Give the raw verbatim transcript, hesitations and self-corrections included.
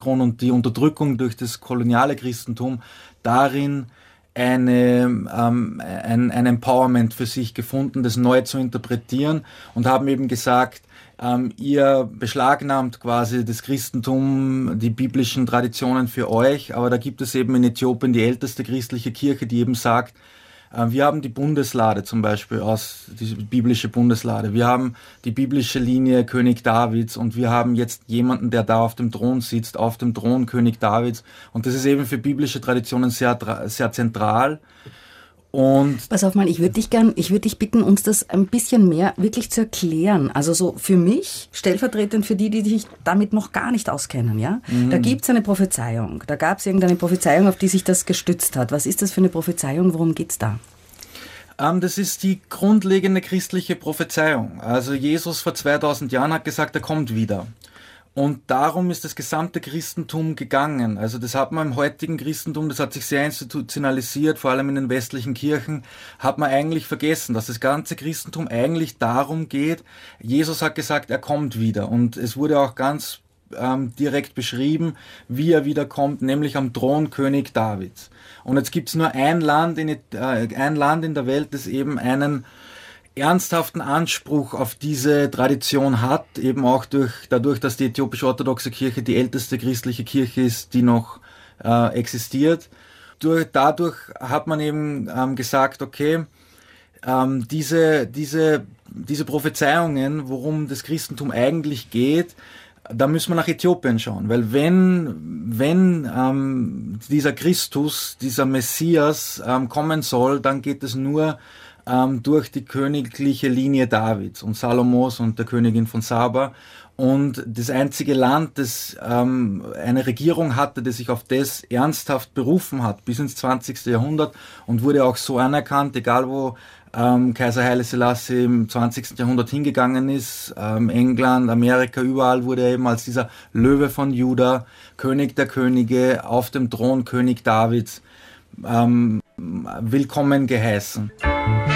und die Unterdrückung durch das koloniale Christentum darin eine, ähm, ein, ein Empowerment für sich gefunden, das neu zu interpretieren und haben eben gesagt, ähm, ihr beschlagnahmt quasi das Christentum, die biblischen Traditionen für euch, aber da gibt es eben in Äthiopien die älteste christliche Kirche, die eben sagt, äh, wir haben die Bundeslade zum Beispiel, aus die biblische Bundeslade, wir haben die biblische Linie König Davids und wir haben jetzt jemanden, der da auf dem Thron sitzt, auf dem Thron König Davids, und das ist eben für biblische Traditionen sehr, sehr zentral. Und pass auf mal, ich würde dich gern, ich würde dich bitten, uns das ein bisschen mehr wirklich zu erklären. Also so für mich, stellvertretend für die, die sich damit noch gar nicht auskennen, ja? Mhm. Da gibt's eine Prophezeiung. Da gab's irgendeine Prophezeiung, auf die sich das gestützt hat. Was ist das für eine Prophezeiung? Worum geht's da? Ähm, das ist die grundlegende christliche Prophezeiung. Also Jesus vor zweitausend Jahren hat gesagt, er kommt wieder. Und darum ist das gesamte Christentum gegangen. Also das hat man im heutigen Christentum, das hat sich sehr institutionalisiert, vor allem in den westlichen Kirchen, hat man eigentlich vergessen, dass das ganze Christentum eigentlich darum geht, Jesus hat gesagt, er kommt wieder. Und es wurde auch ganz ähm, direkt beschrieben, wie er wiederkommt, nämlich am Thron König Davids. Und jetzt gibt's nur ein Land in, äh, ein Land in der Welt, das eben einen ernsthaften Anspruch auf diese Tradition hat, eben auch durch, dadurch, dass die äthiopische orthodoxe Kirche die älteste christliche Kirche ist, die noch äh, existiert. Durch, dadurch hat man eben ähm, gesagt, okay, ähm, diese, diese, diese Prophezeiungen, worum das Christentum eigentlich geht, da müssen wir nach Äthiopien schauen, weil wenn, wenn ähm, dieser Christus, dieser Messias ähm, kommen soll, dann geht es nur Ähm, durch die königliche Linie Davids und Salomos und der Königin von Saba. Und das einzige Land, das ähm, eine Regierung hatte, das sich auf das ernsthaft berufen hat, bis ins zwanzigste Jahrhundert und wurde auch so anerkannt, egal wo ähm, Kaiser Haile Selassie im zwanzigsten Jahrhundert hingegangen ist, ähm, England, Amerika, überall wurde er eben als dieser Löwe von Juda, König der Könige, auf dem Thron König Davids, ähm, willkommen geheißen.